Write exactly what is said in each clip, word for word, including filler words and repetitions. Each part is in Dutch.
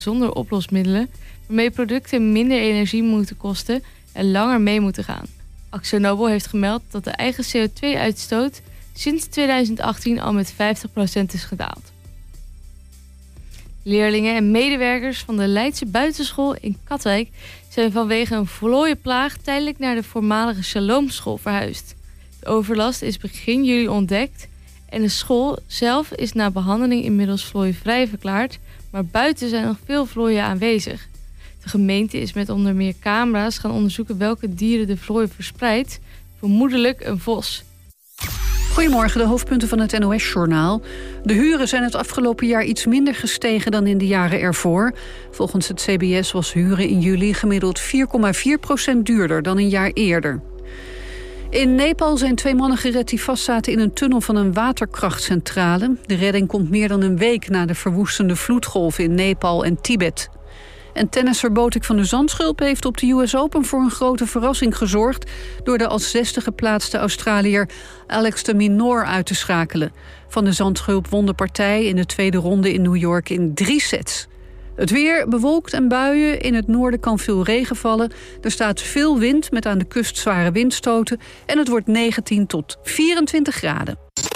zonder oplosmiddelen, waarmee producten minder energie moeten kosten en langer mee moeten gaan. AkzoNobel heeft gemeld dat de eigen C O twee uitstoot sinds twintig achttien al met vijftig procent is gedaald. Leerlingen en medewerkers van de Leidse buitenschool in Katwijk zijn vanwege een vlooienplaag tijdelijk naar de voormalige Shalomschool verhuisd. De overlast is begin juli ontdekt en de school zelf is na behandeling inmiddels vlooienvrij verklaard, maar buiten zijn nog veel vlooien aanwezig. De gemeente is met onder meer camera's gaan onderzoeken welke dieren de vlooien verspreidt, vermoedelijk een vos. Goedemorgen, de hoofdpunten van het N O S-journaal. De huren zijn het afgelopen jaar iets minder gestegen dan in de jaren ervoor. Volgens het C B S was huren in juli gemiddeld vier komma vier procent duurder dan een jaar eerder. In Nepal zijn twee mannen gered die vastzaten in een tunnel van een waterkrachtcentrale. De redding komt meer dan een week na de verwoestende vloedgolven in Nepal en Tibet. En tennisser Botik van de Zandschulp heeft op de U S Open voor een grote verrassing gezorgd door de als zesde geplaatste Australiër Alex de Minaur uit te schakelen. Van de Zandschulp won de partij in de tweede ronde in New York in drie sets. Het weer bewolkt en buien. In het noorden kan veel regen vallen. Er staat veel wind met aan de kust zware windstoten. En het wordt negentien tot vierentwintig graden.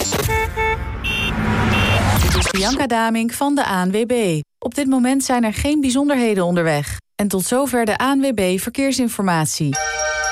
Dit is Bianca Damink van de A N W B. Op dit moment zijn er geen bijzonderheden onderweg. En tot zover de A N W B Verkeersinformatie.